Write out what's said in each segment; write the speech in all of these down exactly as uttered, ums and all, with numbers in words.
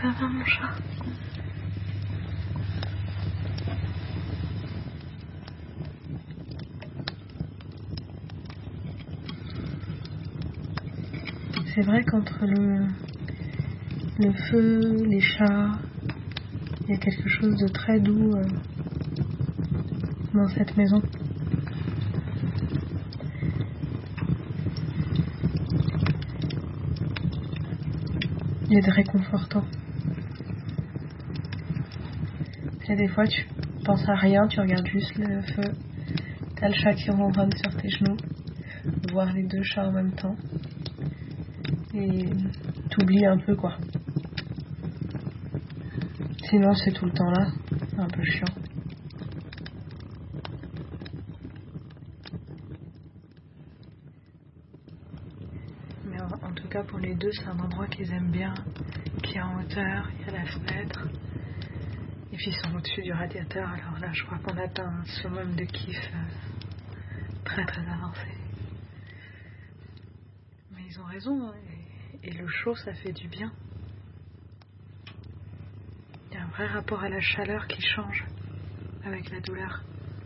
Ça va mon chat? C'est vrai qu'entre le, le feu, les chats, il y a quelque chose de très doux euh, dans cette maison. Il est réconfortant. Et des fois, tu penses à rien, tu regardes juste le feu. T'as le chat qui ronronne sur tes genoux. Voir les deux chats en même temps. Et t'oublies un peu, quoi. Sinon, c'est tout le temps là. Un peu chiant. Mais en, en tout cas, pour les deux, c'est un endroit qu'ils aiment bien. Qui est en hauteur, il y a la fenêtre. Et puis ils sont au-dessus du radiateur, alors là je crois qu'on atteint un summum de kiff euh, très très avancé. Mais ils ont raison, hein, et, et le chaud ça fait du bien. Il y a un vrai rapport à la chaleur qui change avec la douleur.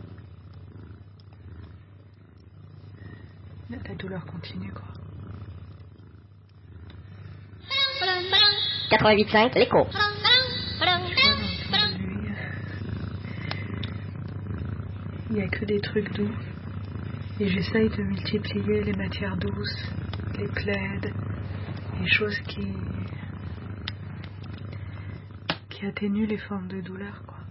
La douleur continue quoi. quatre-vingt-huit virgule cinq, l'écho. Il n'y a que des trucs doux. Et j'essaye de multiplier les matières douces, les plaids, les choses qui, qui atténuent les formes de douleur, quoi.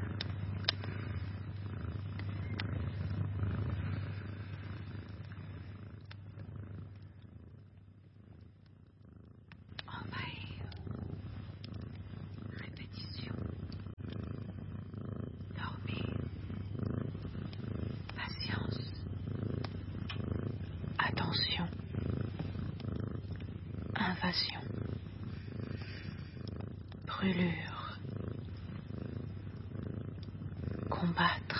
Envahir. Répétition. Dormir. Patience. Attention. Invasion. Brûlure. Combattre.